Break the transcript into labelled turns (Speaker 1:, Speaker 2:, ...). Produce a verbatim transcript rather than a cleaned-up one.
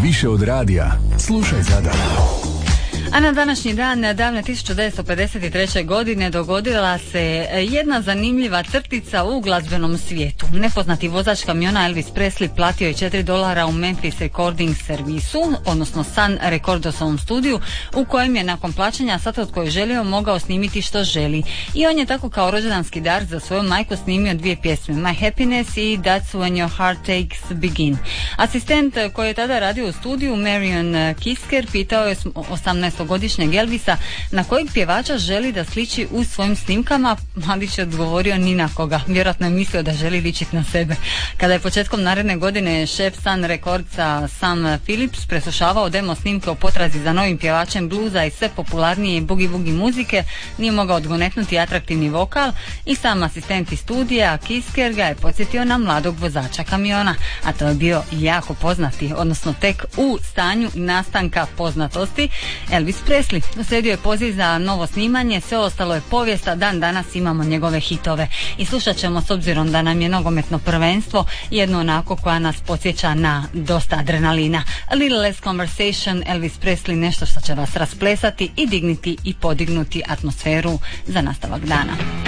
Speaker 1: Više od radija. Slušaj Zadar.
Speaker 2: A na današnji dan, davne tisuću devetsto pedeset treće. godine, dogodila se jedna zanimljiva crtica u glazbenom svijetu. Nepoznati vozač kamiona Elvis Presley platio je četiri dolara u Memphis Recording servisu, odnosno Sun Recordosovom studiju, u kojem je nakon plaćanja svatko tko je želio mogao snimiti što želi. I on je tako kao rođendanski dar za svoju majku snimio dvije pjesme, My Happiness i That's When Your Heart Takes Begin. Asistent koji je tada radio u studiju, Marion Kisker, pitao je osamnaestogodišnjeg Elvisa na kojeg pjevača želi da sliči u svojim snimkama. Mladić je odgovorio ni na koga, vjerojatno je mislio da želi ličiti na sebe. Kada je početkom naredne godine šef Sun Recordsa Sam Phillips preslušavao demo snimke o potrazi za novim pjevačem bluza i sve popularnije boogie woogie muzike, nije mogao odgonetnuti atraktivni vokal i sam asistent iz studija Kisker ga je podsjetio na mladog vozača kamiona, a to je bio jako poznati, odnosno tek u stanju nastanka poznatosti, Elvis Presley. Uslijedio je poziv za novo snimanje, sve ostalo je povijest, a dan danas imamo njegove hitove. I slušat ćemo, s obzirom da nam je nogometno prvenstvo, jedno onako koja nas podsjeća na dosta adrenalina. A Little Less Conversation, Elvis Presley, nešto što će vas rasplesati i digniti i podignuti atmosferu za nastavak dana.